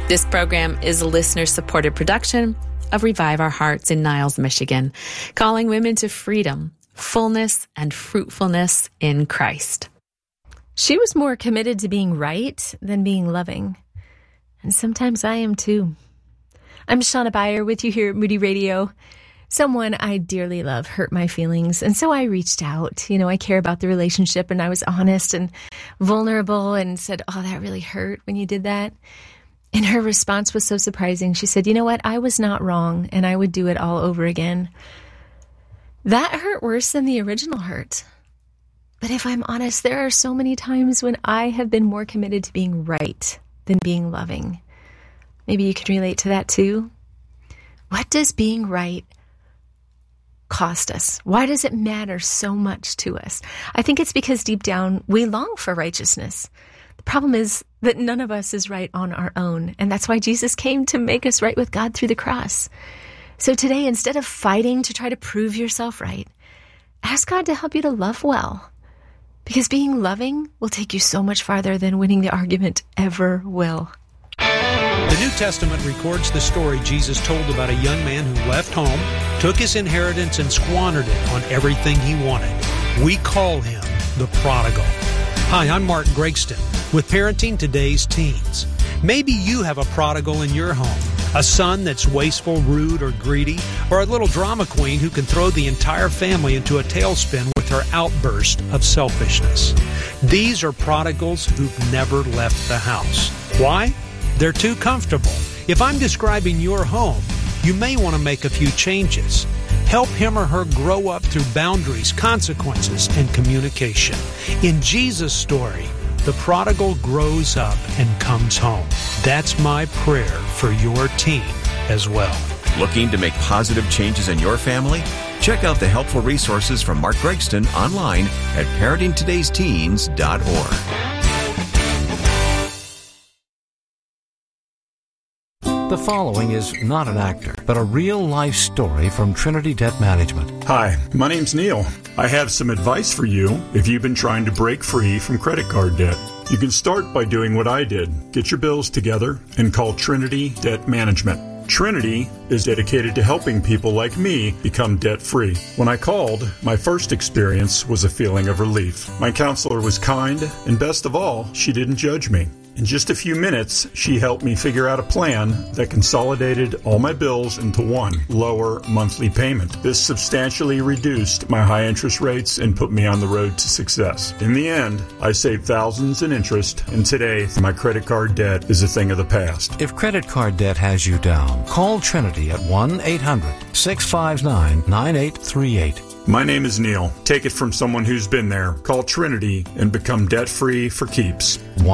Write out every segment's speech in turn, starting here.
This program is a listener-supported production of Revive Our Hearts in Niles, Michigan, calling women to freedom, fullness, and fruitfulness in Christ. She was more committed to being right than being loving. And sometimes I am too. I'm Shauna Beyer with you here at Moody Radio. Someone I dearly love hurt my feelings, and so I reached out. I care about the relationship, and I was honest and vulnerable and said, "Oh, that really hurt when you did that." And her response was so surprising. She said, "You know what? I was not wrong, and I would do it all over again." That hurt worse than the original hurt. But if I'm honest, there are so many times when I have been more committed to being right than being loving. Maybe you can relate to that too. What does being right cost us? Why does it matter so much to us? I think it's because deep down we long for righteousness. The problem is that none of us is right on our own, and that's why Jesus came to make us right with God through the cross. So today, instead of fighting to try to prove yourself right, ask God to help you to love well, because being loving will take you so much farther than winning the argument ever will. The New Testament records the story Jesus told about a young man who left home, took his inheritance, and squandered it on everything he wanted. We call him the prodigal. Hi, I'm Mark Gregston with Parenting Today's Teens. Maybe you have a prodigal in your home, a son that's wasteful, rude, or greedy, or a little drama queen who can throw the entire family into a tailspin with her outburst of selfishness. These are prodigals who've never left the house. Why? They're too comfortable. If I'm describing your home, you may want to make a few changes. Help him or her grow up through boundaries, consequences, and communication. In Jesus' story, the prodigal grows up and comes home. That's my prayer for your teen as well. Looking to make positive changes in your family? Check out the helpful resources from Mark Gregston online at parentingtodaysteens.org. The following is not an actor, but a real-life story from Trinity Debt Management. Hi, my name's Neil. I have some advice for you if you've been trying to break free from credit card debt. You can start by doing what I did. Get your bills together and call Trinity Debt Management. Trinity is dedicated to helping people like me become debt-free. When I called, my first experience was a feeling of relief. My counselor was kind, and best of all, she didn't judge me. In just a few minutes, she helped me figure out a plan that consolidated all my bills into one lower monthly payment. This substantially reduced my high interest rates and put me on the road to success. In the end, I saved thousands in interest, and today, my credit card debt is a thing of the past. If credit card debt has you down, call Trinity at 1-800-659-9838. My name is Neil. Take it from someone who's been there. Call Trinity and become debt-free for keeps.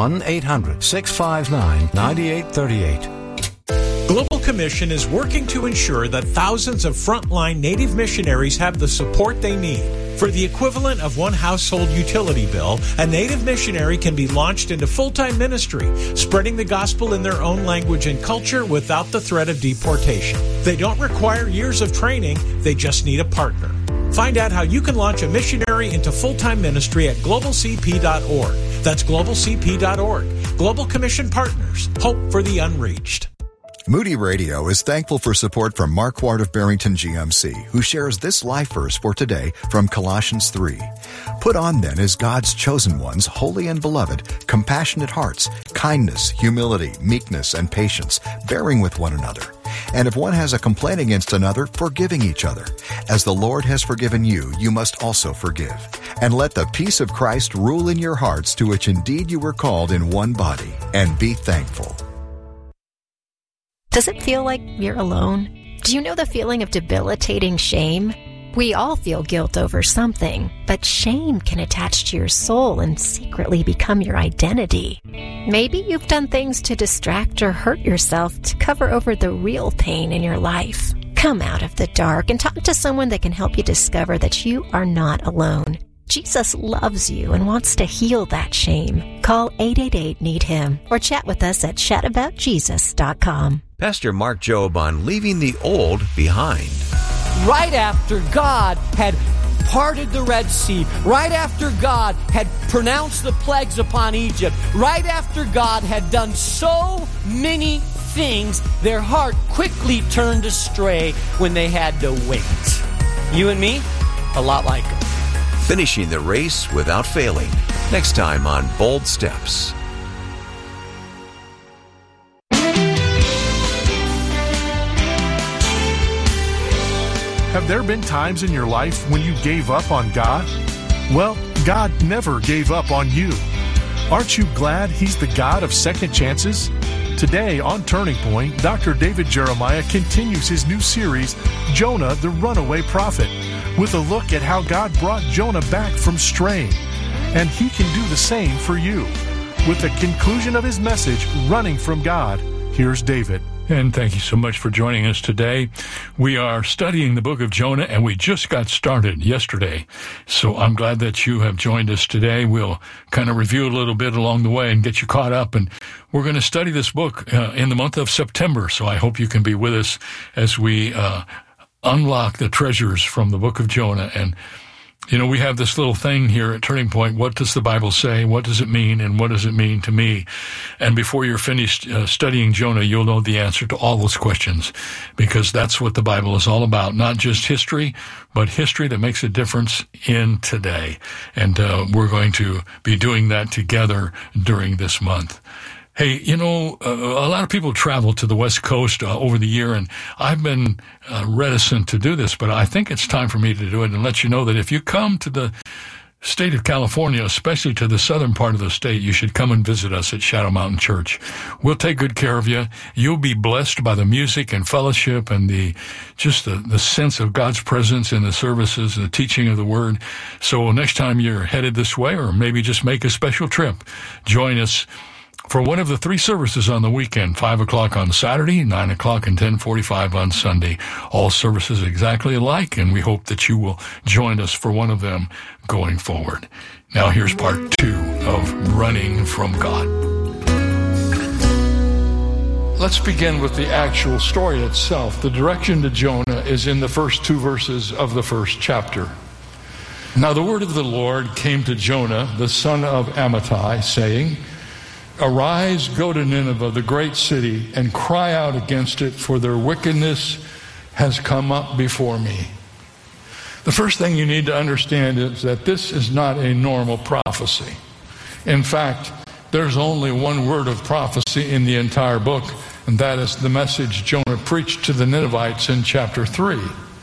1-800-659-9838. Global Commission is working to ensure that thousands of frontline Native missionaries have the support they need. For the equivalent of one household utility bill, a Native missionary can be launched into full-time ministry, spreading the gospel in their own language and culture without the threat of deportation. They don't require years of training, they just need a partner. Find out how you can launch a missionary into full-time ministry at globalcp.org. That's globalcp.org. Global Commission Partners. Hope for the unreached. Moody Radio is thankful for support from Mark Ward of Barrington GMC, who shares this life verse for today from Colossians 3. Put on then as God's chosen ones, holy and beloved, compassionate hearts, kindness, humility, meekness, and patience, bearing with one another. And if one has a complaint against another, forgiving each other. As the Lord has forgiven you, you must also forgive. And let the peace of Christ rule in your hearts, to which indeed you were called in one body. And be thankful. Does it feel like you're alone? Do you know the feeling of debilitating shame? We all feel guilt over something, but shame can attach to your soul and secretly become your identity. Maybe you've done things to distract or hurt yourself to cover over the real pain in your life. Come out of the dark and talk to someone that can help you discover that you are not alone. Jesus loves you and wants to heal that shame. Call 888-NEED-HIM or chat with us at chataboutjesus.com. Pastor Mark Jobe on leaving the old behind. Right after God had parted the Red Sea, right after God had pronounced the plagues upon Egypt, right after God had done so many things, their heart quickly turned astray when they had to wait. You and me, a lot like them. Finishing the race without failing. Next time on Bold Steps. Have there been times in your life when you gave up on God? Well, God never gave up on you. Aren't you glad He's the God of second chances? Today on Turning Point, Dr. David Jeremiah continues his new series, Jonah the Runaway Prophet, with a look at how God brought Jonah back from straying. And He can do the same for you. With the conclusion of his message, Running from God, here's David. And thank you so much for joining us today. We are studying the book of Jonah, and we just got started yesterday. So I'm glad that you have joined us today. We'll kind of review a little bit along the way and get you caught up. And we're going to study this book in the month of September. So I hope you can be with us as we unlock the treasures from the book of Jonah. And you know, we have this little thing here at Turning Point. What does the Bible say? What does it mean? And what does it mean to me? And before you're finished studying Jonah, you'll know the answer to all those questions, because that's what the Bible is all about. Not just history, but history that makes a difference in today. And we're going to be doing that together during this month. Hey, you know, a lot of people travel to the West Coast over the year, and I've been reticent to do this, but I think it's time for me to do it and let you know that if you come to the state of California, especially to the southern part of the state, you should come and visit us at Shadow Mountain Church. We'll take good care of you. You'll be blessed by the music and fellowship and the sense of God's presence in the services and the teaching of the Word. So next time you're headed this way, or maybe just make a special trip, join us for one of the 3 services on the weekend, 5 o'clock on Saturday, 9 o'clock and 10:45 on Sunday. All services exactly alike, and we hope that you will join us for one of them going forward. Now here's part 2 of Running from God. Let's begin with the actual story itself. The direction to Jonah is in the first 2 verses of the first chapter. Now the word of the Lord came to Jonah, the son of Amittai, saying, "Arise, go to Nineveh, the great city, and cry out against it, for their wickedness has come up before me." The first thing you need to understand is that this is not a normal prophecy. In fact, there's only one word of prophecy in the entire book, and that is the message Jonah preached to the Ninevites in chapter 3.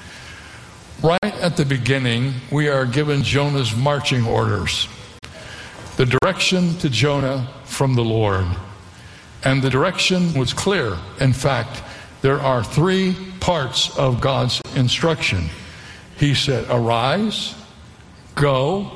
Right at the beginning, we are given Jonah's marching orders. The direction to Jonah from the Lord. And the direction was clear. In fact, there are 3 parts of God's instruction. He said, arise, go,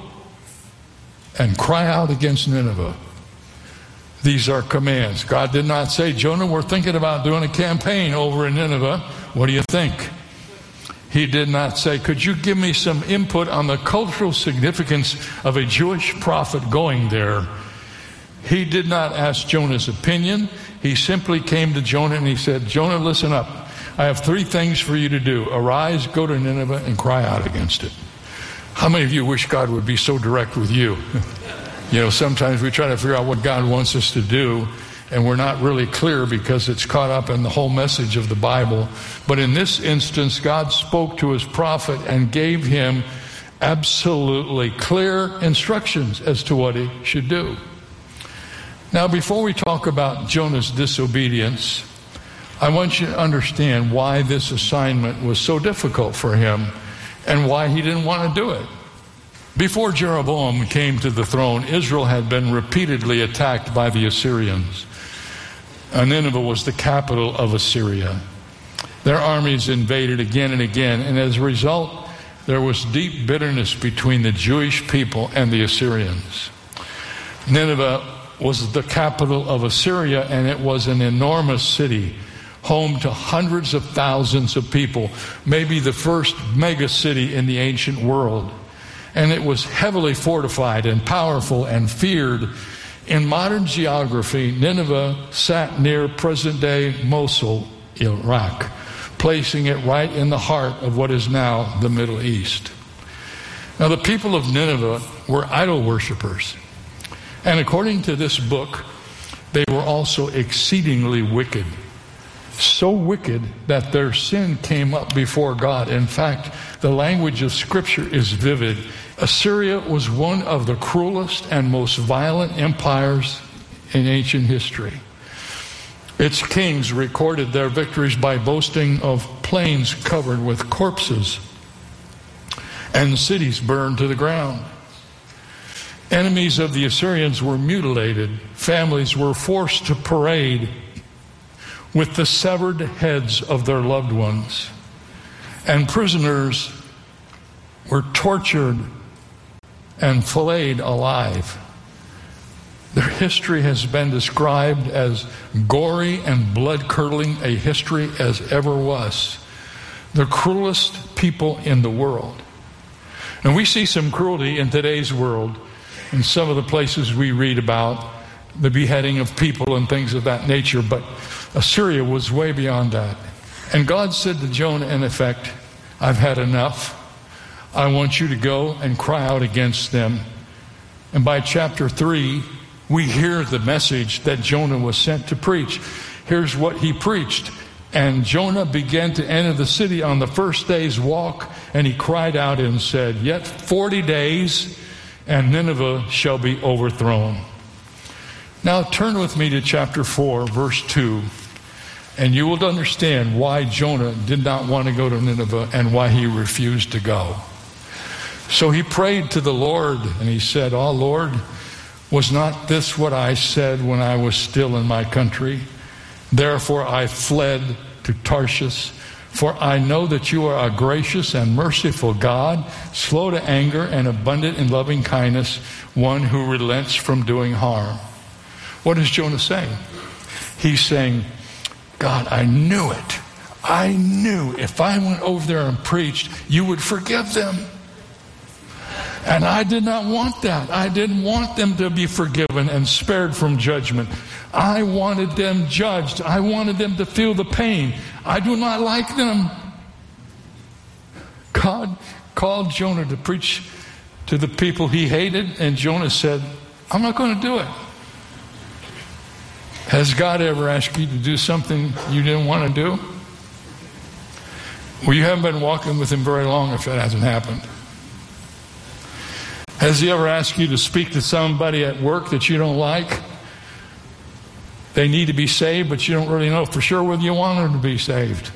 and cry out against Nineveh. These are commands. God did not say, Jonah, we're thinking about doing a campaign over in Nineveh. What do you think? He did not say, could you give me some input on the cultural significance of a Jewish prophet going there? He did not ask Jonah's opinion. He simply came to Jonah and he said, Jonah, listen up. I have 3 things for you to do. Arise, go to Nineveh, and cry out against it. How many of you wish God would be so direct with you? You know, sometimes we try to figure out what God wants us to do, and we're not really clear because it's caught up in the whole message of the Bible. But in this instance, God spoke to his prophet and gave him absolutely clear instructions as to what he should do. Now, before we talk about Jonah's disobedience, I want you to understand why this assignment was so difficult for him and why he didn't want to do it. Before Jeroboam came to the throne, Israel had been repeatedly attacked by the Assyrians. Nineveh was the capital of Assyria. Their armies invaded again and again, and as a result, there was deep bitterness between the Jewish people and the Assyrians. Nineveh was the capital of Assyria, and it was an enormous city, home to hundreds of thousands of people, maybe the first mega city in the ancient world. And it was heavily fortified and powerful and feared. In modern geography, Nineveh sat near present-day Mosul, Iraq, placing it right in the heart of what is now the Middle East. Now, the people of Nineveh were idol worshippers. And according to this book, they were also exceedingly wicked. So wicked that their sin came up before God. In fact, the language of Scripture is vivid. Assyria was one of the cruelest and most violent empires in ancient history. Its kings recorded their victories by boasting of plains covered with corpses and cities burned to the ground. Enemies of the Assyrians were mutilated. Families were forced to parade with the severed heads of their loved ones. And prisoners were tortured and filleted alive. Their history has been described as gory and blood-curdling a history as ever was. The cruelest people in the world. And we see some cruelty in today's world in some of the places we read about the beheading of people and things of that nature, but Assyria was way beyond that. And God said to Jonah, in effect, I've had enough. I want you to go and cry out against them. And by chapter 3, we hear the message that Jonah was sent to preach. Here's what he preached. And Jonah began to enter the city on the first day's walk, and he cried out and said, Yet 40 days, and Nineveh shall be overthrown. Now turn with me to chapter 4, verse 2, and you will understand why Jonah did not want to go to Nineveh and why he refused to go. So he prayed to the Lord, and he said, Oh Lord, was not this what I said when I was still in my country? Therefore I fled to Tarshish, for I know that you are a gracious and merciful God, slow to anger and abundant in loving kindness, one who relents from doing harm. What is Jonah saying? He's saying, God, I knew it. I knew if I went over there and preached, you would forgive them. And I did not want that. I didn't want them to be forgiven and spared from judgment. I wanted them judged. I wanted them to feel the pain. I do not like them. God called Jonah to preach to the people he hated, and Jonah said, I'm not going to do it. Has God ever asked you to do something you didn't want to do? Well, you haven't been walking with him very long if that hasn't happened. Has he ever asked you to speak to somebody at work that you don't like? They need to be saved, but you don't really know for sure whether you want them to be saved.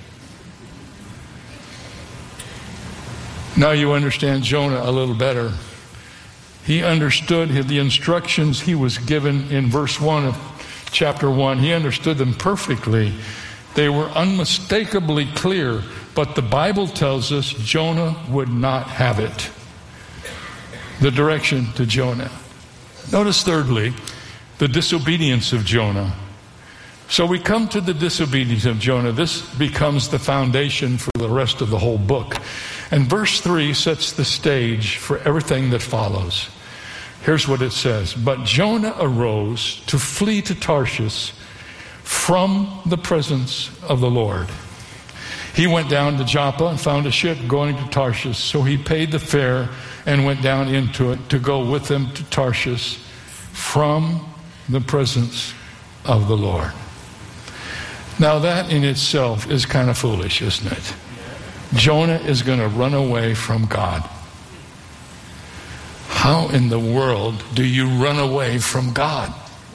Now you understand Jonah a little better. He understood the instructions he was given in verse 1 of chapter 1. He understood them perfectly. They were unmistakably clear, but the Bible tells us Jonah would not have it. The direction to Jonah. Notice thirdly, the disobedience of Jonah. So we come to the disobedience of Jonah. This becomes the foundation for the rest of the whole book. And verse 3 sets the stage for everything that follows. Here's what it says. But Jonah arose to flee to Tarshish from the presence of the Lord. He went down to Joppa and found a ship going to Tarshish. So he paid the fare and went down into it to go with them to Tarshish from the presence of the Lord. Now that in itself is kind of foolish, isn't it? Jonah is going to run away from God. How in the world do you run away from God?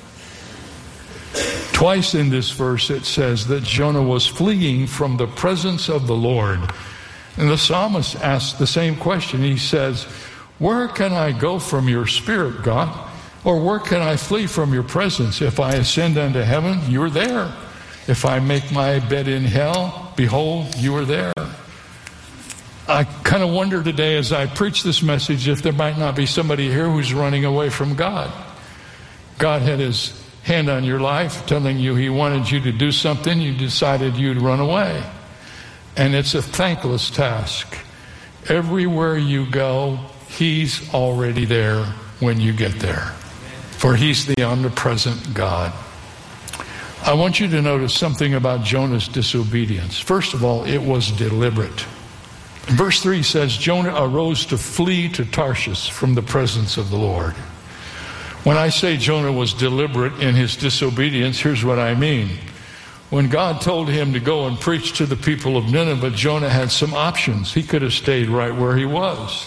Twice in this verse it says that Jonah was fleeing from the presence of the Lord. And the psalmist asks the same question. He says, where can I go from your spirit, God? Or where can I flee from your presence? If I ascend unto heaven, you're there. If I make my bed in hell, behold, you are there. I kind of wonder today as I preach this message if there might not be somebody here who's running away from God. God had his hand on your life telling you he wanted you to do something. You decided you'd run away. And it's a thankless task. Everywhere you go, he's already there when you get there. For he's the omnipresent God. I want you to notice something about Jonah's disobedience. First of all, it was deliberate. Verse 3 says, Jonah arose to flee to Tarshish from the presence of the Lord. When I say Jonah was deliberate in his disobedience, here's what I mean. When God told him to go and preach to the people of Nineveh, Jonah had some options. He could have stayed right where he was.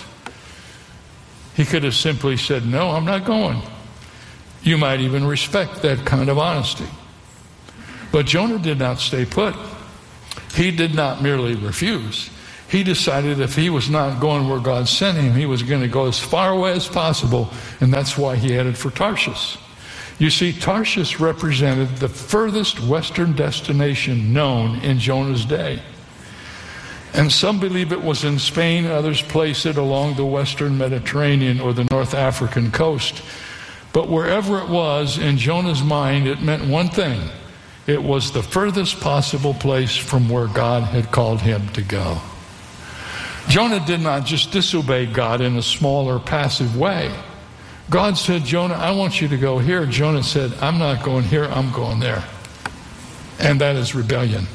He could have simply said, no, I'm not going. You might even respect that kind of honesty. But Jonah did not stay put. He did not merely refuse. He decided if he was not going where God sent him, he was going to go as far away as possible, and that's why he headed for Tarshish. You see, Tarshish represented the furthest western destination known in Jonah's day. And some believe it was in Spain, others place it along the western Mediterranean or the North African coast. But wherever it was, in Jonah's mind, it meant one thing. It was the furthest possible place from where God had called him to go. Jonah did not just disobey God in a small or passive way. God said, Jonah, I want you to go here. Jonah said, I'm not going here, I'm going there. And that is rebellion.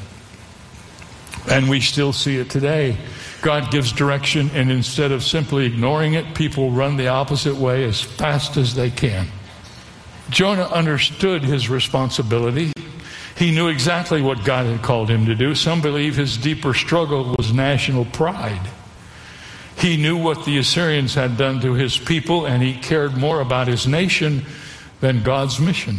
And we still see it today. God gives direction, and instead of simply ignoring it, people run the opposite way as fast as they can. Jonah understood his responsibility. He knew exactly what God had called him to do. Some believe his deeper struggle was national pride. He knew what the Assyrians had done to his people, and he cared more about his nation than God's mission.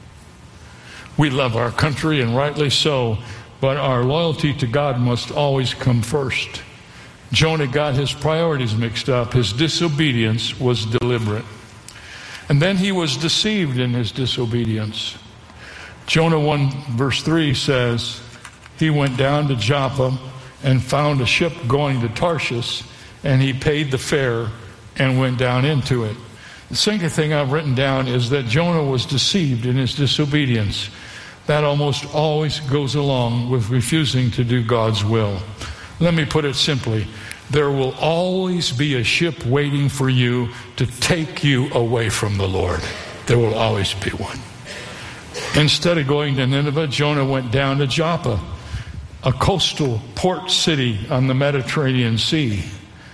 We love our country, and rightly so, but our loyalty to God must always come first. Jonah got his priorities mixed up. His disobedience was deliberate. And then he was deceived in his disobedience. Jonah 1 verse 3 says, he went down to Joppa and found a ship going to Tarshish, and he paid the fare and went down into it. The second thing I've written down is that Jonah was deceived in his disobedience. That almost always goes along with refusing to do God's will. Let me put it simply. There will always be a ship waiting for you to take you away from the Lord. There will always be one. Instead of going to Nineveh, Jonah went down to Joppa, a coastal port city on the Mediterranean Sea.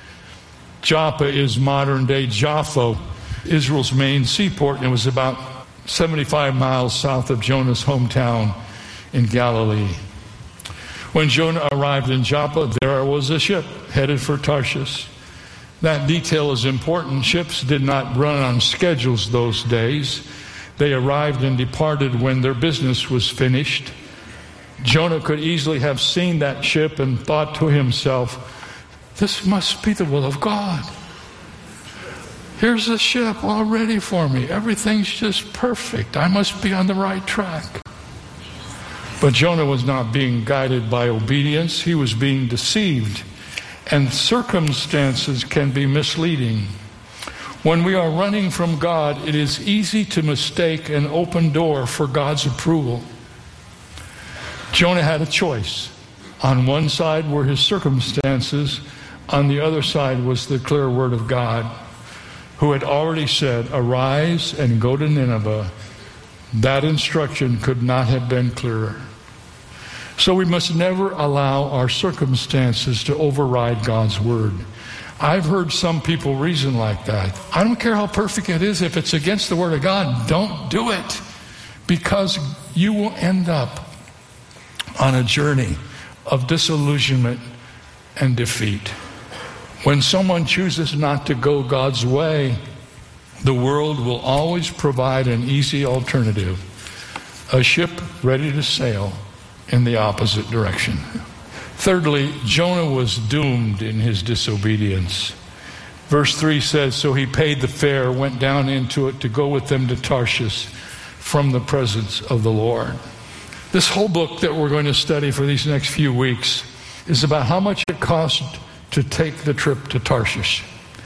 Joppa is modern-day Jaffa, Israel's main seaport, and it was about 75 miles south of Jonah's hometown in Galilee. When Jonah arrived in Joppa, there was a ship headed for Tarshish. That detail is important. Ships did not run on schedules those days. They arrived and departed when their business was finished. Jonah could easily have seen that ship and thought to himself, this must be the will of God. Here's a ship all ready for me. Everything's just perfect. I must be on the right track. But Jonah was not being guided by obedience. He was being deceived. And circumstances can be misleading. When we are running from God, it is easy to mistake an open door for God's approval. Jonah had a choice. On one side were his circumstances. On the other side was the clear word of God, who had already said, arise and go to Nineveh. That instruction could not have been clearer. So we must never allow our circumstances to override God's word. I've heard some people reason like that. I don't care how perfect it is. If it's against the word of God, don't do it. Because you will end up on a journey of disillusionment and defeat. When someone chooses not to go God's way, the world will always provide an easy alternative. A ship ready to sail in the opposite direction. Thirdly, Jonah was doomed in his disobedience. Verse 3 says, so he paid the fare, went down into it to go with them to Tarshish from the presence of the Lord. This whole book that we're going to study for these next few weeks is about how much it cost to take the trip to Tarshish.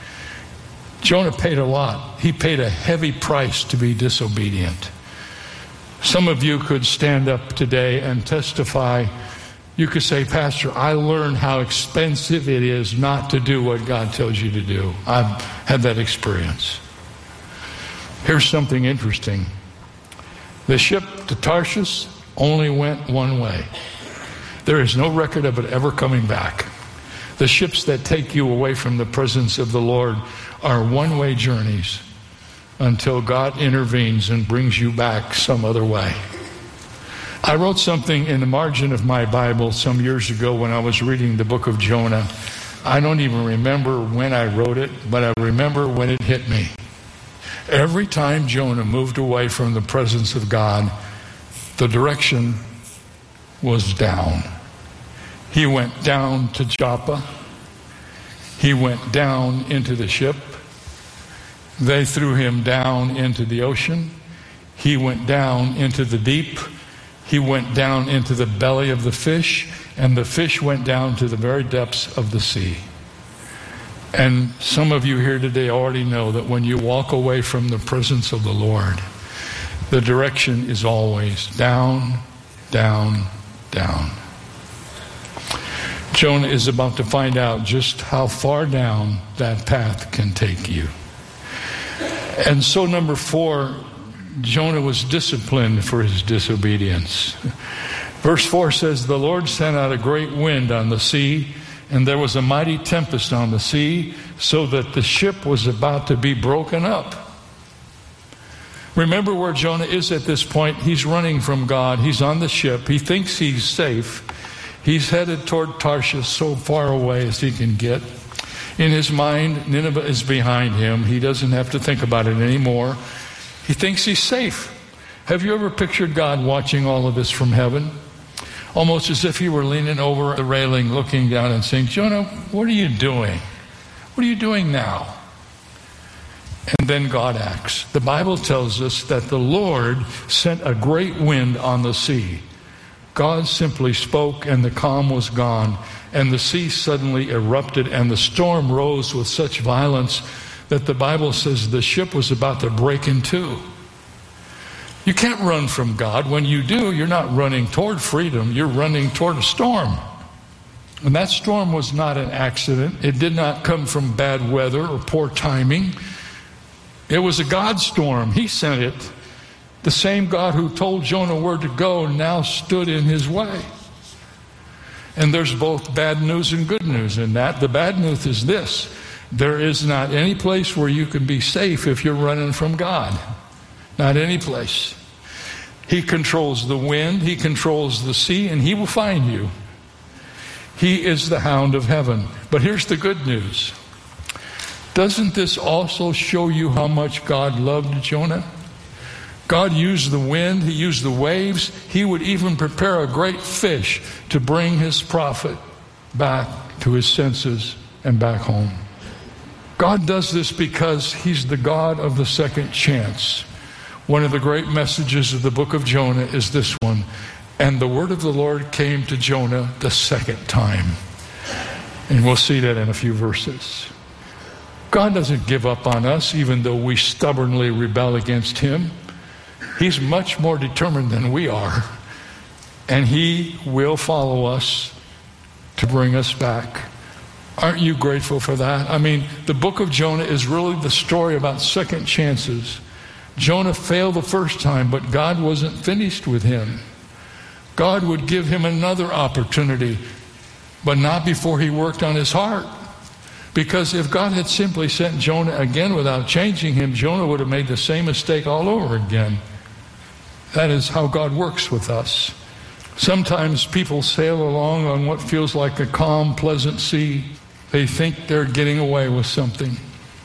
Jonah paid a lot. He paid a heavy price to be disobedient. Some of you could stand up today and testify. You could say, Pastor, I learned how expensive it is not to do what God tells you to do. I've had that experience. Here's something interesting. The ship to Tarshish only went one way. There is no record of it ever coming back. The ships that take you away from the presence of the Lord are one-way journeys until God intervenes and brings you back some other way. I wrote something in the margin of my Bible some years ago when I was reading the book of Jonah. I don't even remember when I wrote it, but I remember when it hit me. Every time Jonah moved away from the presence of God, the direction was down. He went down to Joppa. He went down into the ship. They threw him down into the ocean. He went down into the deep. He went down into the belly of the fish, and the fish went down to the very depths of the sea. And some of you here today already know that when you walk away from the presence of the Lord, the direction is always down, down, down. Jonah is about to find out just how far down that path can take you. And so, number 4, Jonah was disciplined for his disobedience. Verse 4 says, the Lord sent out a great wind on the sea, and there was a mighty tempest on the sea, so that the ship was about to be broken up. Remember where Jonah is at this point. He's running from God. He's on the ship. He thinks he's safe. He's headed toward Tarshish, so far away as he can get. In his mind, Nineveh is behind him. He doesn't have to think about it anymore. He thinks he's safe. Have you ever pictured God watching all of this from heaven? Almost as if he were leaning over the railing, looking down and saying, Jonah, what are you doing? What are you doing now? And then God acts. The Bible tells us that the Lord sent a great wind on the sea. God simply spoke, and the calm was gone, and the sea suddenly erupted, and the storm rose with such violence that the Bible says the ship was about to break in two. You can't run from God. When you do, you're not running toward freedom. You're running toward a storm. And that storm was not an accident. It did not come from bad weather or poor timing. It was a God storm. He sent it. The same God who told Jonah where to go now stood in his way. And there's both bad news and good news in that. The bad news is this: there is not any place where you can be safe if you're running from God. Not any place. He controls the wind, he controls the sea, and he will find you. He is the hound of heaven. But here's the good news. Doesn't this also show you how much God loved Jonah? God used the wind, he used the waves. He would even prepare a great fish to bring his prophet back to his senses and back home. God does this because he's the God of the second chance. One of the great messages of the book of Jonah is this one. And the word of the Lord came to Jonah the second time. And we'll see that in a few verses. God doesn't give up on us even though we stubbornly rebel against him. He's much more determined than we are. And he will follow us to bring us back. Aren't you grateful for that? I mean, the book of Jonah is really the story about second chances. Jonah failed the first time, but God wasn't finished with him. God would give him another opportunity, but not before he worked on his heart. Because if God had simply sent Jonah again without changing him, Jonah would have made the same mistake all over again. That is how God works with us. Sometimes people sail along on what feels like a calm, pleasant sea. They think they're getting away with something.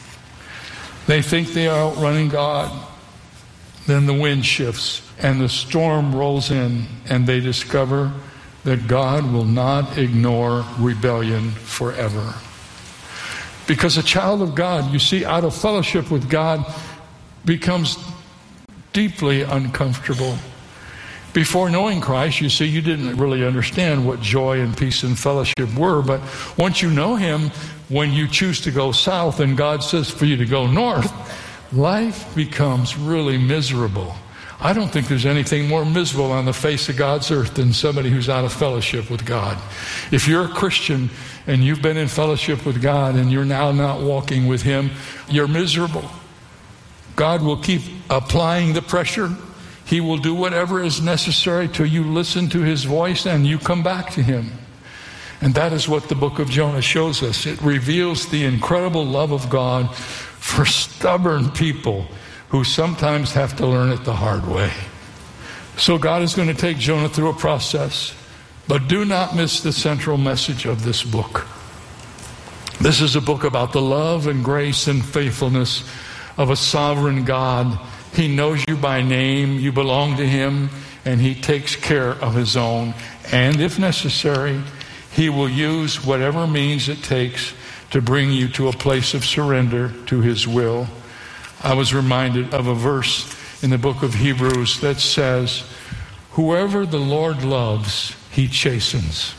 They think they are outrunning God. Then the wind shifts and the storm rolls in, and they discover that God will not ignore rebellion forever. Because a child of God, you see, out of fellowship with God becomes deeply uncomfortable. Before knowing Christ, you see, you didn't really understand what joy and peace and fellowship were. But once you know him, when you choose to go south and God says for you to go north, life becomes really miserable. I don't think there's anything more miserable on the face of God's earth than somebody who's out of fellowship with God. If you're a Christian and you've been in fellowship with God and you're now not walking with him, you're miserable. God will keep applying the pressure. He will do whatever is necessary till you listen to his voice and you come back to him. And that is what the book of Jonah shows us. It reveals the incredible love of God for stubborn people who sometimes have to learn it the hard way. So God is going to take Jonah through a process. But do not miss the central message of this book. This is a book about the love and grace and faithfulness of a sovereign God. He knows you by name, you belong to Him, and He takes care of His own. And if necessary, He will use whatever means it takes to bring you to a place of surrender to His will. I was reminded of a verse in the book of Hebrews that says, whoever the Lord loves, He chastens.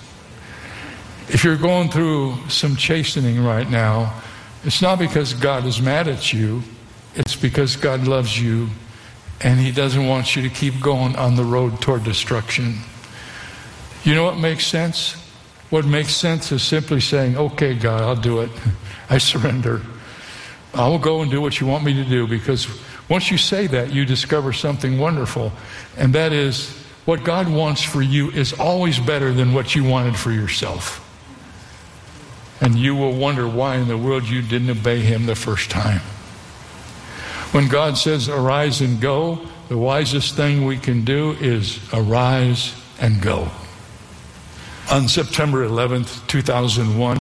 If you're going through some chastening right now, it's not because God is mad at you. It's because God loves you, and He doesn't want you to keep going on the road toward destruction. You know what makes sense? What makes sense is simply saying, okay, God, I'll do it. I surrender. I will go and do what you want me to do, because once you say that, you discover something wonderful, and that is what God wants for you is always better than what you wanted for yourself. And you will wonder why in the world you didn't obey Him the first time. When God says, arise and go, the wisest thing we can do is arise and go. On September 11th, 2001,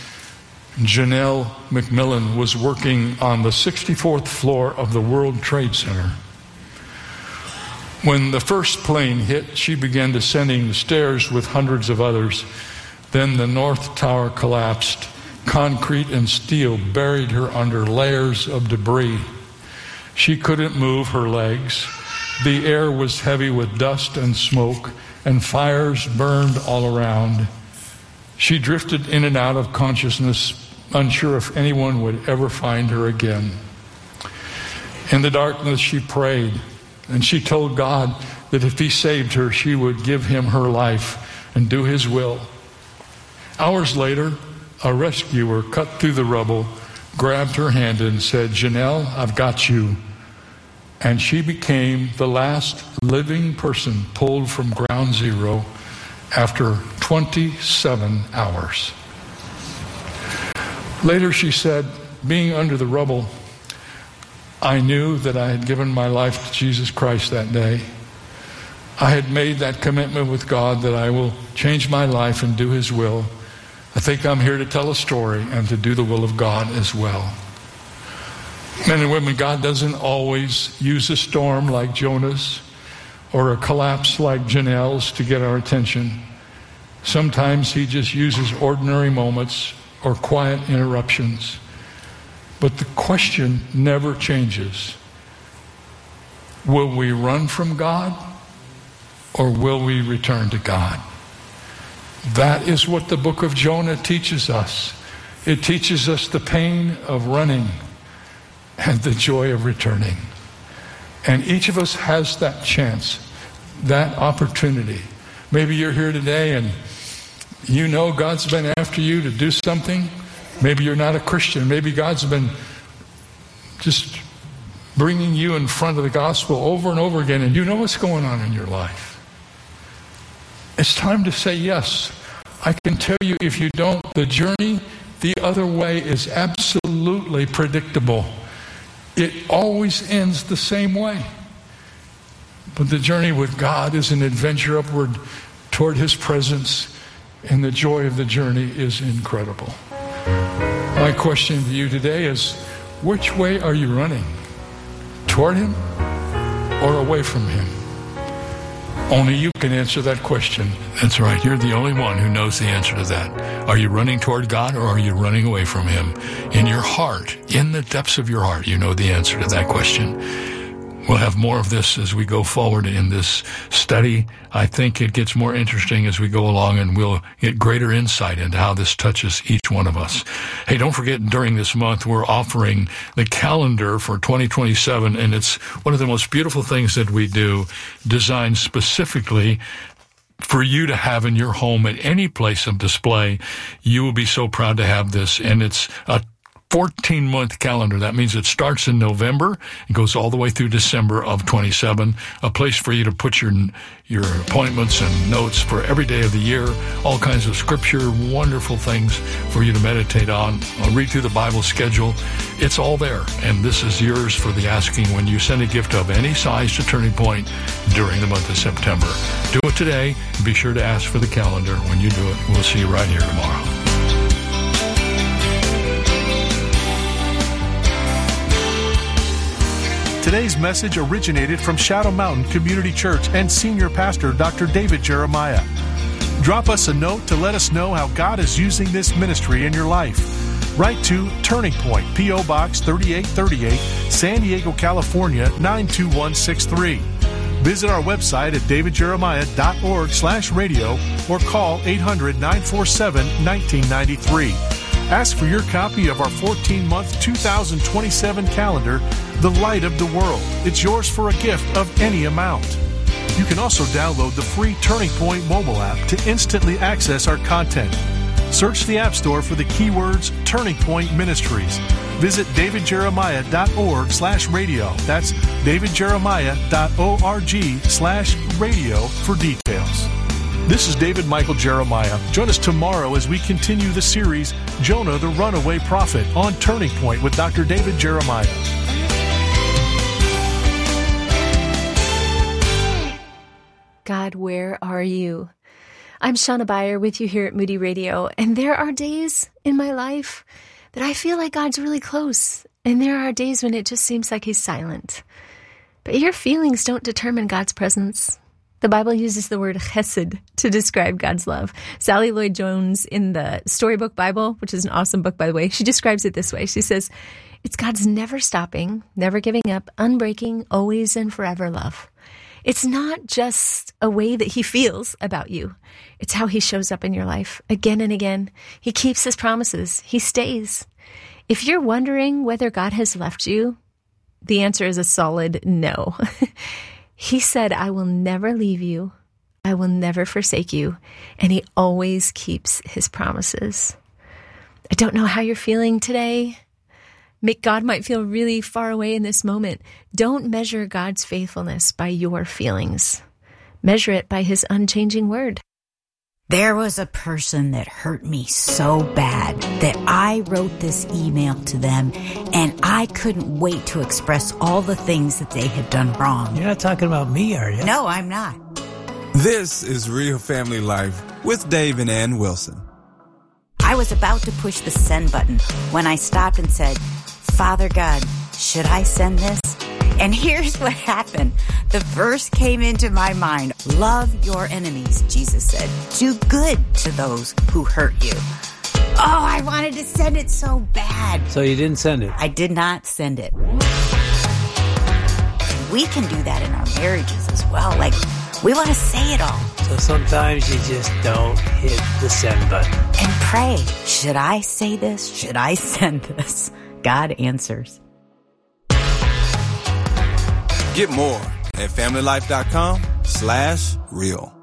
Janelle McMillan was working on the 64th floor of the World Trade Center. When the first plane hit, she began descending the stairs with hundreds of others. Then the North Tower collapsed. Concrete and steel buried her under layers of debris. She couldn't move her legs. The air was heavy with dust and smoke, and fires burned all around. She drifted in and out of consciousness, unsure if anyone would ever find her again. In the darkness, she prayed, and she told God that if He saved her, she would give Him her life and do His will. Hours later, a rescuer cut through the rubble, grabbed her hand and said, Janelle, I've got you. And she became the last living person pulled from ground zero after 27 hours. Later she said, being under the rubble, I knew that I had given my life to Jesus Christ that day. I had made that commitment with God that I will change my life and do His will. I think I'm here to tell a story and to do the will of God as well. Men and women, God doesn't always use a storm like Jonah's or a collapse like Janelle's to get our attention. Sometimes He just uses ordinary moments or quiet interruptions. But the question never changes. Will we run from God, or will we return to God? That is what the book of Jonah teaches us. It teaches us the pain of running and the joy of returning. And each of us has that chance, that opportunity. Maybe you're here today and you know God's been after you to do something. Maybe you're not a Christian. Maybe God's been just bringing you in front of the gospel over and over again, and you know what's going on in your life. It's time to say yes. I can tell you, if you don't, the journey the other way is absolutely predictable. It always ends the same way. But the journey with God is an adventure upward toward His presence, and the joy of the journey is incredible. My question to you today is, which way are you running? Toward Him or away from Him? Only you can answer that question. That's right. You're the only one who knows the answer to that. Are you running toward God, or are you running away from Him? In your heart, in the depths of your heart, you know the answer to that question. We'll have more of this as we go forward in this study. I think it gets more interesting as we go along, and we'll get greater insight into how this touches each one of us. Hey, don't forget, during this month, we're offering the calendar for 2027, and it's one of the most beautiful things that we do, designed specifically for you to have in your home at any place of display. You will be so proud to have this, and it's a 14-month calendar. That means it starts in November and goes all the way through December of 27. A place for you to put your appointments and notes for every day of the year, all kinds of scripture, wonderful things for you to meditate on. Read through the Bible schedule. It's all there, and this is yours for the asking when you send a gift of any size to Turning Point during the month of September. Do it today, and be sure to ask for the calendar when you do it. We'll see you right here tomorrow. Today's message originated from Shadow Mountain Community Church and Senior Pastor Dr. David Jeremiah. Drop us a note to let us know how God is using this ministry in your life. Write to Turning Point, P.O. Box 3838, San Diego, California 92163. Visit our website at davidjeremiah.org/radio or call 800-947-1993. Ask for your copy of our 14-month 2027 calendar, The Light of the World. It's yours for a gift of any amount. You can also download the free Turning Point mobile app to instantly access our content. Search the App Store for the keywords Turning Point Ministries. Visit davidjeremiah.org/radio. That's davidjeremiah.org/radio for details. This is David Michael Jeremiah. Join us tomorrow as we continue the series, Jonah the Runaway Prophet, on Turning Point with Dr. David Jeremiah. God, where are you? I'm Shauna Beyer with you here at Moody Radio, and there are days in my life that I feel like God's really close, and there are days when it just seems like He's silent. But your feelings don't determine God's presence. The Bible uses the word chesed to describe God's love. Sally Lloyd-Jones in the Storybook Bible, which is an awesome book, by the way, she describes it this way. She says, it's God's never stopping, never giving up, unbreaking, always and forever love. It's not just a way that He feels about you. It's how He shows up in your life again and again. He keeps His promises. He stays. If you're wondering whether God has left you, the answer is a solid no. He said, I will never leave you. I will never forsake you. And He always keeps His promises. I don't know how you're feeling today. God might feel really far away in this moment. Don't measure God's faithfulness by your feelings. Measure it by His unchanging word. There was a person that hurt me so bad that I wrote this email to them, and I couldn't wait to express all the things that they had done wrong. You're not talking about me, are you? No, I'm not. This is Real Family Life with Dave and Ann Wilson. I was about to push the send button when I stopped and said, Father God, should I send this? And here's what happened. The verse came into my mind. Love your enemies, Jesus said. Do good to those who hurt you. Oh, I wanted to send it so bad. So you didn't send it? I did not send it. We can do that in our marriages as well. Like, we want to say it all. So sometimes you just don't hit the send button. And pray, should I say this? Should I send this? God answers. Get more at familylife.com/real.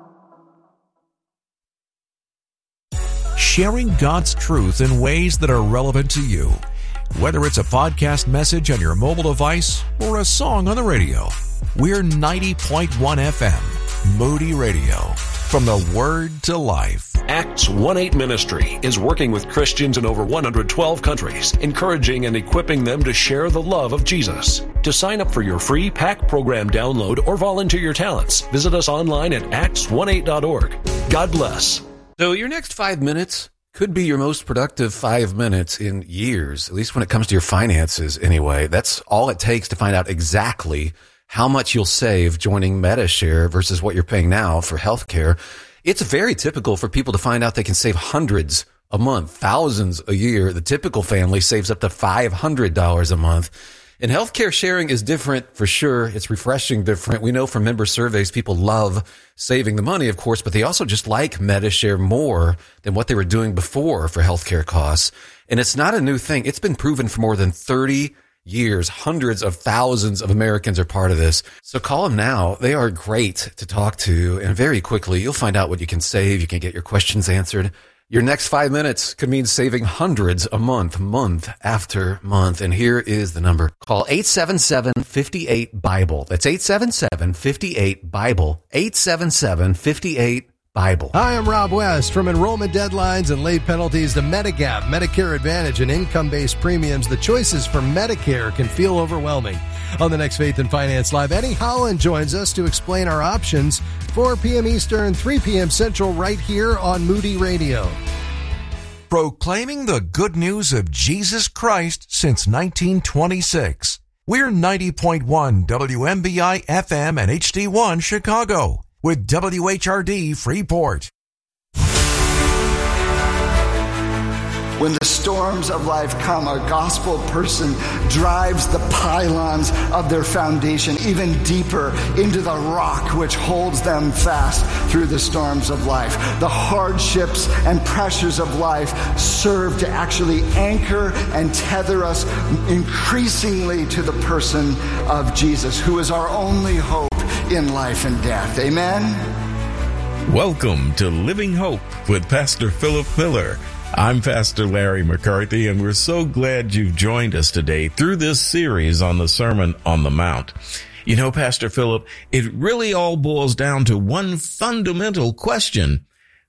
Sharing God's truth in ways that are relevant to you. Whether it's a podcast message on your mobile device or a song on the radio, we're 90.1 FM, Moody Radio. From the Word to Life. Acts 1-8 Ministry is working with Christians in over 112 countries, encouraging and equipping them to share the love of Jesus. To sign up for your free PAC program download or volunteer your talents, visit us online at acts18.org. God bless. So your next 5 minutes could be your most productive 5 minutes in years, at least when it comes to your finances anyway. That's all it takes to find out exactly how much you'll save joining Medi-Share versus what you're paying now for healthcare. It's very typical for people to find out they can save hundreds a month, thousands a year. The typical family saves up to $500 a month. And healthcare sharing is different for sure. It's refreshing different. We know from member surveys, people love saving the money, of course, but they also just like Medi-Share more than what they were doing before for healthcare costs. And it's not a new thing. It's been proven for more than 30 years. Hundreds of thousands of Americans are part of this. So call them now. They are great to talk to. And very quickly, you'll find out what you can save. You can get your questions answered. Your next 5 minutes could mean saving hundreds a month, month after month. And here is the number. Call 877-58-BIBLE. That's 877-58-BIBLE. 877-58-BIBLE. Hi, I'm Rob West. From enrollment deadlines and late penalties to Medigap, Medicare Advantage, and income-based premiums, the choices for Medicare can feel overwhelming. On the next Faith and Finance Live, Eddie Holland joins us to explain our options. 4 p.m. Eastern, 3 p.m. Central, right here on Moody Radio. Proclaiming the good news of Jesus Christ since 1926. We're 90.1 WMBI FM and HD1 Chicago with WHRD Freeport. When the storms of life come, a gospel person drives the pylons of their foundation even deeper into the rock which holds them fast through the storms of life. The hardships and pressures of life serve to actually anchor and tether us increasingly to the person of Jesus, who is our only hope in life and death. Amen? Welcome to Living Hope with Pastor Philip Miller. I'm Pastor Larry McCarthy, and we're so glad you've joined us today through this series on the Sermon on the Mount. You know, Pastor Philip, it really all boils down to one fundamental question.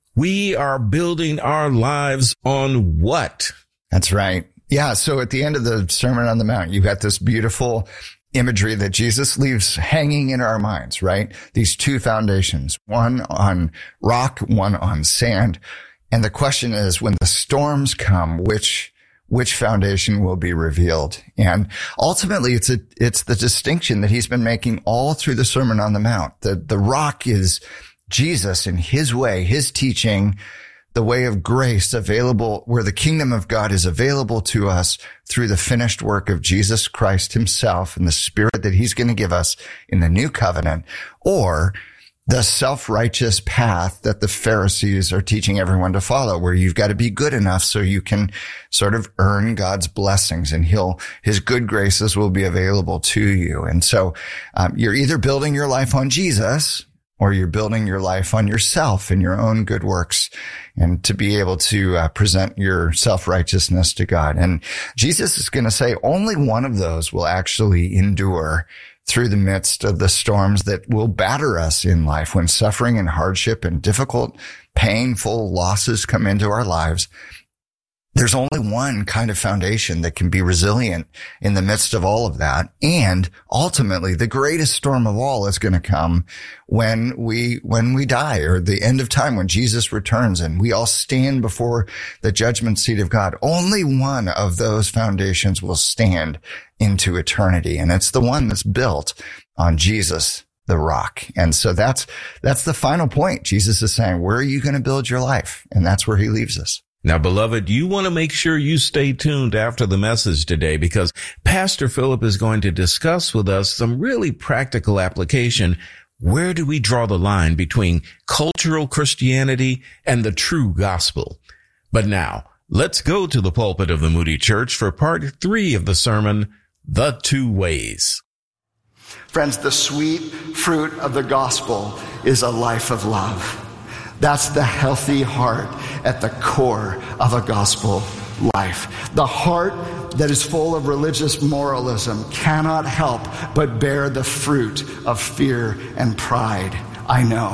We are building our lives on what? That's right. Yeah, so at the end of the Sermon on the Mount, you've got this beautiful imagery that Jesus leaves hanging in our minds, right? These two foundations, one on rock, one on sand. And the question is, when the storms come, which foundation will be revealed? And ultimately, it's the distinction that he's been making all through the Sermon on the Mount. The rock is Jesus and his way, his teaching, the way of grace available, where the kingdom of God is available to us through the finished work of Jesus Christ himself and the Spirit that he's going to give us in the new covenant, or the self-righteous path that the Pharisees are teaching everyone to follow, where you've got to be good enough so you can sort of earn God's blessings, and his good graces will be available to you. And so, you're either building your life on Jesus, or you're building your life on yourself and your own good works, and to be able to present your self-righteousness to God. And Jesus is going to say only one of those will actually endure through the midst of the storms that will batter us in life. When suffering and hardship and difficult, painful losses come into our lives, there's only one kind of foundation that can be resilient in the midst of all of that. And ultimately, the greatest storm of all is going to come when we die, or the end of time, when Jesus returns and we all stand before the judgment seat of God. Only one of those foundations will stand into eternity. And it's the one that's built on Jesus, the rock. And so that's the final point. Jesus is saying, where are you going to build your life? And that's where he leaves us. Now, beloved, you want to make sure you stay tuned after the message today, because Pastor Philip is going to discuss with us some really practical application. Where do we draw the line between cultural Christianity and the true gospel? But now, let's go to the pulpit of the Moody Church for part 3 of the sermon, The Two Ways. Friends, the sweet fruit of the gospel is a life of love. That's the healthy heart at the core of a gospel life. The heart that is full of religious moralism cannot help but bear the fruit of fear and pride. I know.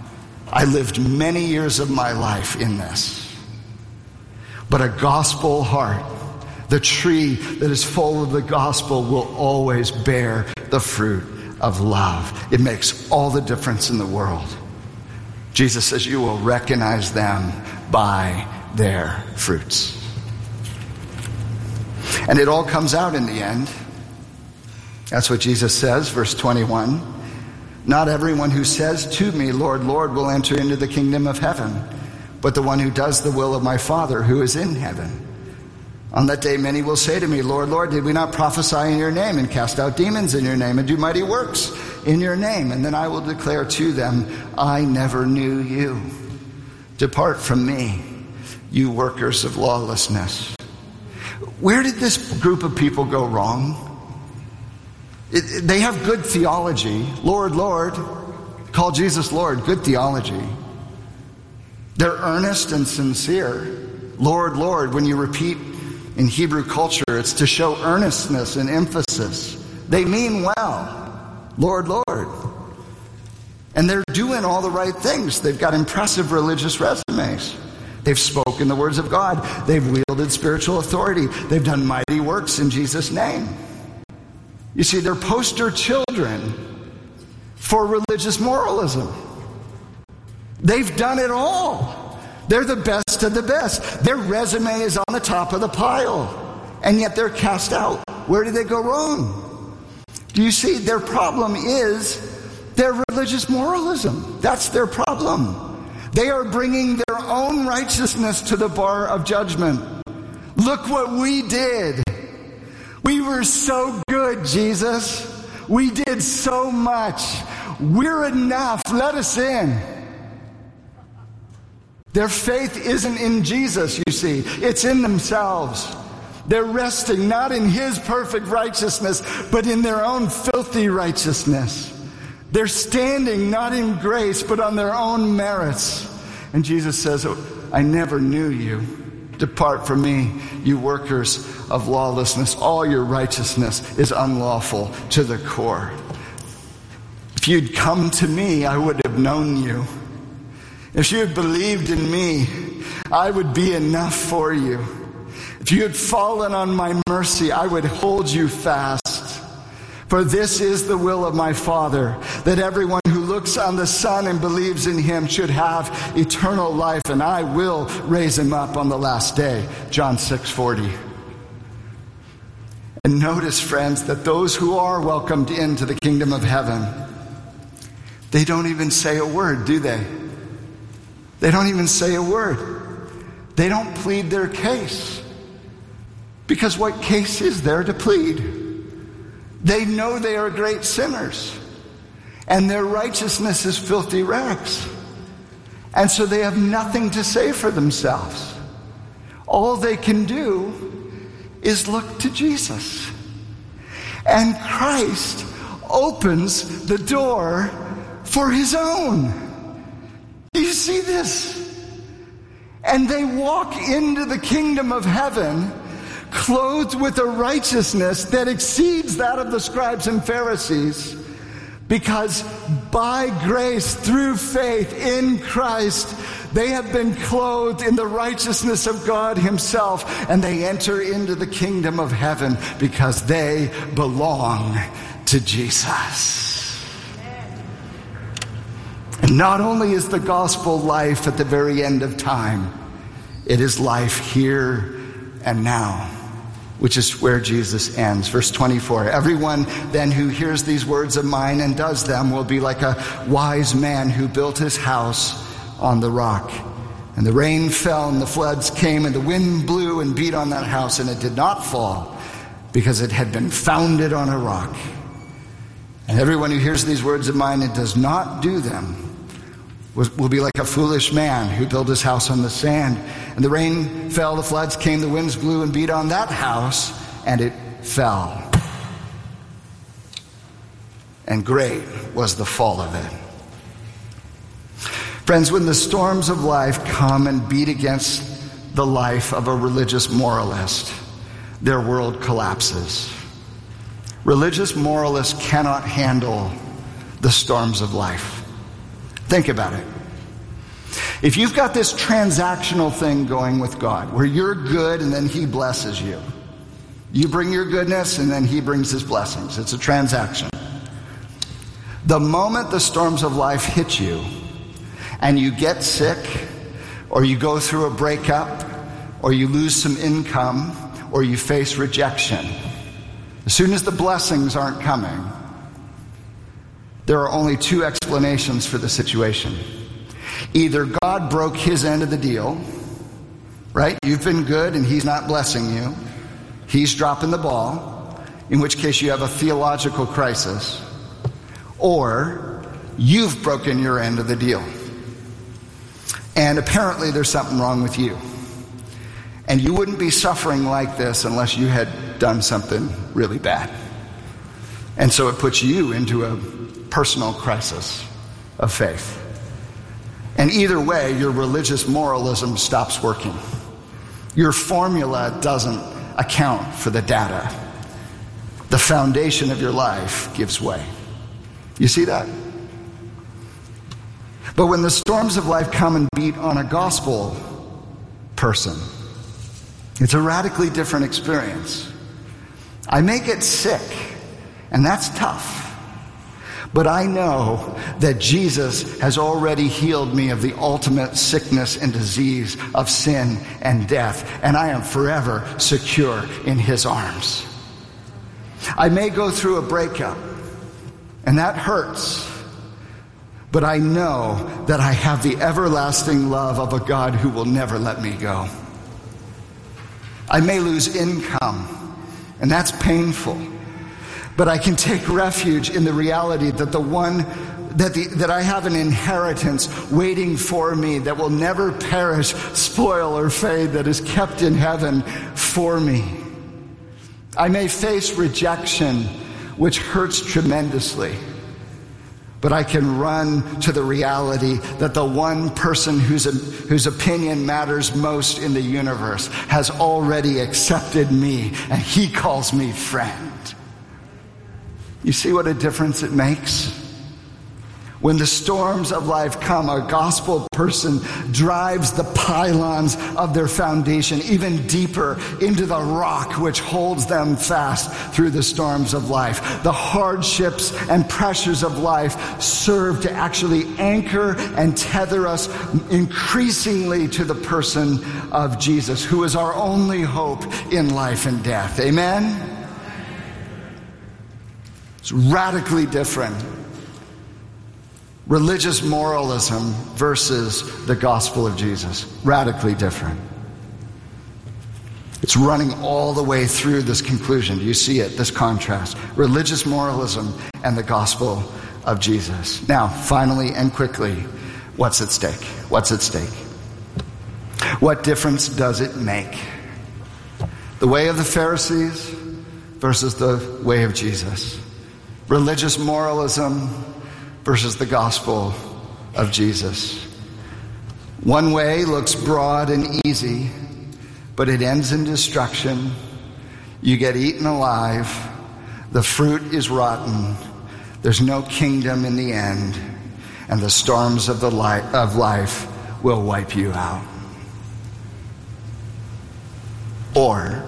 I lived many years of my life in this. But a gospel heart, the tree that is full of the gospel, will always bear the fruit of love. It makes all the difference in the world. Jesus says you will recognize them by their fruits. And it all comes out in the end. That's what Jesus says, verse 21. Not everyone who says to me, Lord, Lord, will enter into the kingdom of heaven, but the one who does the will of my Father who is in heaven. On that day, many will say to me, Lord, Lord, did we not prophesy in your name and cast out demons in your name and do mighty works in your name? And then I will declare to them, I never knew you. Depart from me, you workers of lawlessness. Where did this group of people go wrong? They have good theology. Lord, Lord. Call Jesus Lord. Good theology. They're earnest and sincere. Lord, Lord, when you repeat in Hebrew culture, it's to show earnestness and emphasis. They mean well. Lord, Lord. And they're doing all the right things. They've got impressive religious resumes. They've spoken the words of God. They've wielded spiritual authority. They've done mighty works in Jesus' name. You see, they're poster children for religious moralism. They've done it all. They're the best of the best. Their resume is on the top of the pile. And yet they're cast out. Where did they go wrong? Do you see, their problem is their religious moralism. That's their problem. They are bringing their own righteousness to the bar of judgment. Look what we did. We were so good, Jesus. We did so much. We're enough. Let us in. Their faith isn't in Jesus, you see. It's in themselves. They're resting not in His perfect righteousness, but in their own filthy righteousness. They're standing not in grace, but on their own merits. And Jesus says, I never knew you. Depart from me, you workers of lawlessness. All your righteousness is unlawful to the core. If you'd come to me, I would have known you. If you had believed in me, I would be enough for you. If you had fallen on my mercy, I would hold you fast. For this is the will of my Father, that everyone who looks on the Son and believes in Him should have eternal life, and I will raise him up on the last day. John 6:40. And notice, friends, that those who are welcomed into the kingdom of heaven, they don't even say a word, do they? They don't even say a word. They don't plead their case. Because what case is there to plead? They know they are great sinners, and their righteousness is filthy rags. And so they have nothing to say for themselves. All they can do is look to Jesus. And Christ opens the door for His own. Do you see this? And they walk into the kingdom of heaven clothed with a righteousness that exceeds that of the scribes and Pharisees, because by grace, through faith in Christ, they have been clothed in the righteousness of God Himself, and they enter into the kingdom of heaven because they belong to Jesus. And not only is the gospel life at the very end of time, it is life here and now, which is where Jesus ends. Verse 24, everyone then who hears these words of mine and does them will be like a wise man who built his house on the rock. And the rain fell and the floods came and the wind blew and beat on that house, and it did not fall because it had been founded on a rock. And everyone who hears these words of mine and does not do them will be like a foolish man who built his house on the sand. And the rain fell, the floods came, the winds blew and beat on that house, and it fell. And great was the fall of it. Friends, when the storms of life come and beat against the life of a religious moralist, their world collapses. Religious moralists cannot handle the storms of life. Think about it. If you've got this transactional thing going with God, where you're good and then He blesses you. You bring your goodness and then He brings His blessings. It's a transaction. The moment the storms of life hit you and you get sick, or you go through a breakup, or you lose some income, or you face rejection, as soon as the blessings aren't coming, there are only two explanations for the situation. Either God broke His end of the deal, right? You've been good and He's not blessing you. He's dropping the ball, in which case you have a theological crisis. Or you've broken your end of the deal. And apparently there's something wrong with you. And you wouldn't be suffering like this unless you had done something really bad. And so it puts you into a personal crisis of faith. And either way, your religious moralism stops working. Your formula doesn't account for the data. The foundation of your life gives way. You see that? But when the storms of life come and beat on a gospel person, it's a radically different experience. I may get sick, and that's tough. But I know that Jesus has already healed me of the ultimate sickness and disease of sin and death, and I am forever secure in his arms. I may go through a breakup, and that hurts. But I know that I have the everlasting love of a God who will never let me go. I may lose income, and that's painful. But I can take refuge in the reality that that I have an inheritance waiting for me that will never perish, spoil, or fade, that is kept in heaven for me. I may face rejection, which hurts tremendously. But I can run to the reality that the one person whose opinion matters most in the universe has already accepted me, and he calls me friend. You see what a difference it makes? When the storms of life come, a gospel person drives the pylons of their foundation even deeper into the rock which holds them fast through the storms of life. The hardships and pressures of life serve to actually anchor and tether us increasingly to the person of Jesus, who is our only hope in life and death. Amen? It's radically different. Religious moralism versus the gospel of Jesus. Radically different. It's running all the way through this conclusion. Do you see it? This contrast. Religious moralism and the gospel of Jesus. Now, finally and quickly, what's at stake? What's at stake? What difference does it make? The way of the Pharisees versus the way of Jesus. Religious moralism versus the gospel of Jesus. One way looks broad and easy, but it ends in destruction. You get eaten alive. The fruit is rotten. There's no kingdom in the end, and the storms of life will wipe you out. Or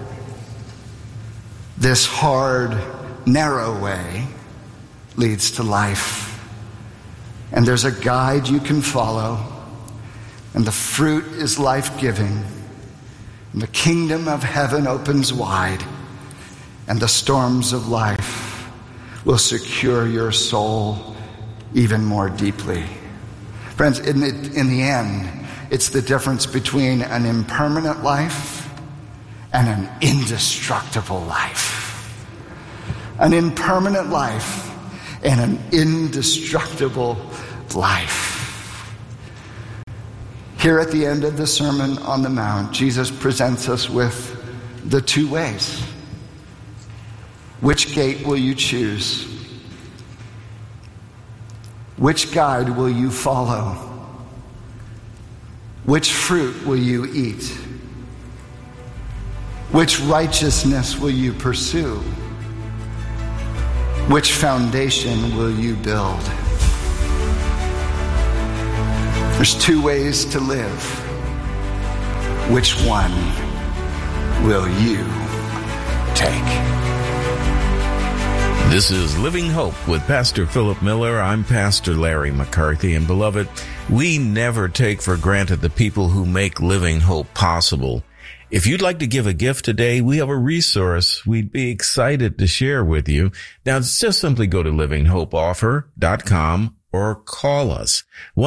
this hard, narrow way leads to life. And there's a guide you can follow, and the fruit is life-giving, and the kingdom of heaven opens wide, and the storms of life will secure your soul even more deeply. Friends, in the end, it's the difference between an impermanent life and an indestructible life. An impermanent life and an indestructible life. Here at the end of the Sermon on the Mount, Jesus presents us with the two ways. Which gate will you choose? Which guide will you follow? Which fruit will you eat? Which righteousness will you pursue? Which foundation will you build? There's two ways to live. Which one will you take? This is Living Hope with Pastor Philip Miller. I'm Pastor Larry McCarthy, and beloved, we never take for granted the people who make Living Hope possible. If you'd like to give a gift today, we have a resource we'd be excited to share with you. Now, just simply go to livinghopeoffer.com or call us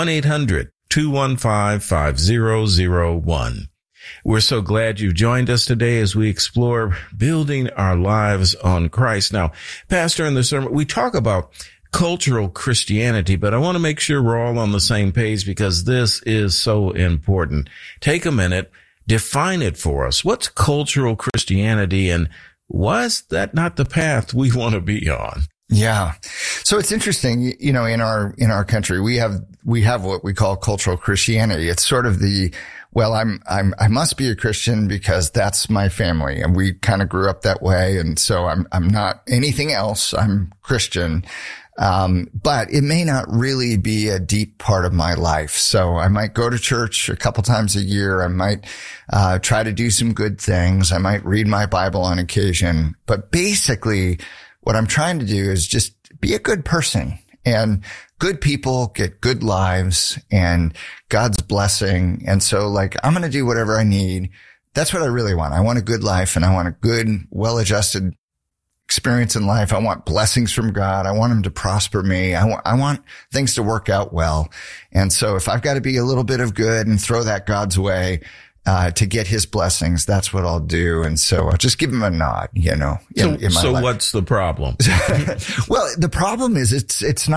1-800-215-5001. We're so glad you've joined us today as we explore building our lives on Christ. Now, Pastor, in the sermon, we talk about cultural Christianity, but I want to make sure we're all on the same page because this is so important. Take a minute. Define it for us. What's cultural Christianity, and why is that not the path we want to be on? Yeah. So it's interesting, in our country, we have we have what we call cultural Christianity. It's sort of I must be a Christian because that's my family. And we kind of grew up that way. And so I'm not anything else. I'm Christian. But it may not really be a deep part of my life. So I might go to church a couple times a year. I might, try to do some good things. I might read my Bible on occasion. But basically what I'm trying to do is just be a good person, and good people get good lives and God's blessing. And so I'm going to do whatever I need. That's what I really want. I want a good life, and I want a good, well-adjusted experience in life. I want blessings from God. I want him to prosper me. I want things to work out well. And so if I've got to be a little bit of good and throw that God's way, to get his blessings, that's what I'll do. And so I'll just give him a nod, in my life. What's the problem? Well, the problem is it's